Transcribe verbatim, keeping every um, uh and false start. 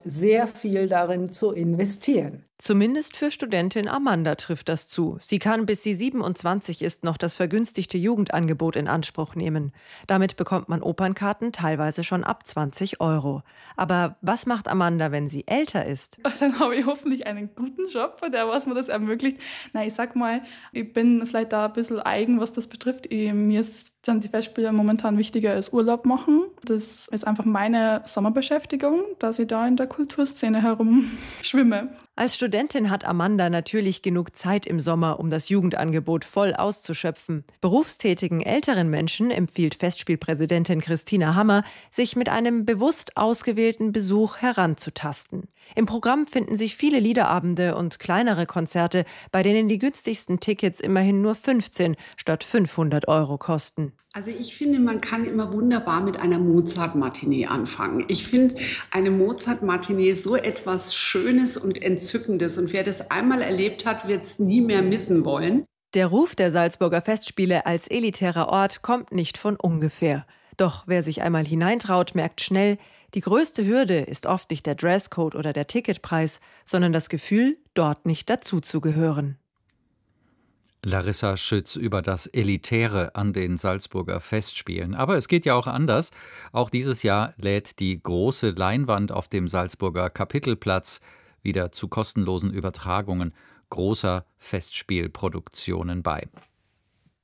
sehr viel darin zu investieren. Zumindest für Studentin Amanda trifft das zu. Sie kann, bis sie siebenundzwanzig ist, noch das vergünstigte Jugendangebot in Anspruch nehmen. Damit bekommt man Opernkarten teilweise schon ab zwanzig Euro. Aber was macht Amanda, wenn sie älter ist? Dann habe ich hoffentlich einen guten Job, der was mir das ermöglicht. Na, ich sag mal, ich bin vielleicht da ein bisschen eigen, was das betrifft. Ich, mir sind die Festspiele momentan wichtiger als Urlaub machen. Das ist einfach meine Sommerbeschäftigung, dass ich da in der Kulturszene herumschwimme. Als Studentin hat Amanda natürlich genug Zeit im Sommer, um das Jugendangebot voll auszuschöpfen. Berufstätigen älteren Menschen empfiehlt Festspielpräsidentin Christina Hammer, sich mit einem bewusst ausgewählten Besuch heranzutasten. Im Programm finden sich viele Liederabende und kleinere Konzerte, bei denen die günstigsten Tickets immerhin nur fünfzehn statt fünfhundert Euro kosten. Also ich finde, man kann immer wunderbar mit einer Mozart-Matinee anfangen. Ich finde eine Mozart-Matinee so etwas Schönes und Entzückendes. Und wer das einmal erlebt hat, wird es nie mehr missen wollen. Der Ruf der Salzburger Festspiele als elitärer Ort kommt nicht von ungefähr. Doch wer sich einmal hineintraut, merkt schnell, die größte Hürde ist oft nicht der Dresscode oder der Ticketpreis, sondern das Gefühl, dort nicht dazuzugehören. Larissa Schütz über das Elitäre an den Salzburger Festspielen. Aber es geht ja auch anders. Auch dieses Jahr lädt die große Leinwand auf dem Salzburger Kapitelplatz wieder zu kostenlosen Übertragungen großer Festspielproduktionen bei.